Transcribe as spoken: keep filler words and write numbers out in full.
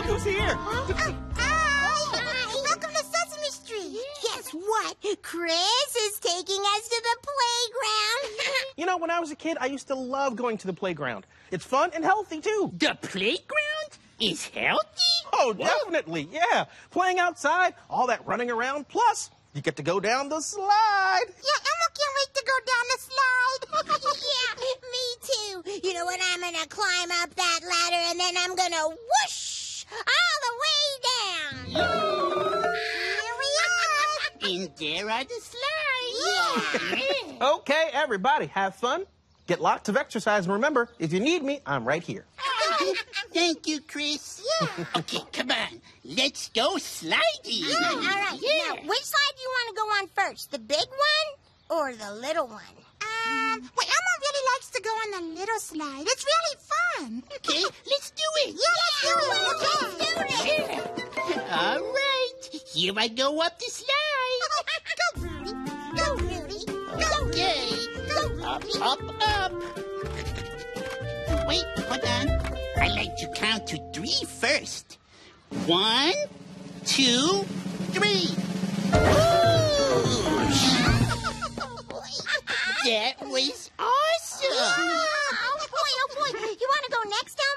who's here? Huh? Hi. Hi. Welcome to Sesame Street. Guess what? Chris is taking us to the playground. You know, when I was a kid, I used to love going to the playground. It's fun and healthy, too. The playground is healthy? Oh, definitely, yeah. Playing outside, all that running around, plus you get to go down the slide. Yeah, Elmo can't wait to go down the slide. Yeah, me too. You know what? I'm gonna climb up that ladder and then I'm gonna whoosh all the way down. Here we are. And there are the slides. Yeah. Okay, everybody, have fun. Get lots of exercise, and remember, if you need me, I'm right here. Thank you, Chris. Yeah. Okay, come on. Let's go sliding. Yeah, all right. Yeah. Now, which slide do you want to go on first? The big one or the little one? Um, well, Elmo really likes to go on the little slide. It's really fun. Okay, let's do it. Yeah, let's do it. Let's do it. Yeah. All right. Here I go up the slide. Go, Rudy. Go, Rudy. Go, Okay. Go, Up, Rudy. up, up. Wait, hold on. I like to count to three first. One, two, three. Whoosh! That was awesome. Oh, boy, oh, boy. You want to go next,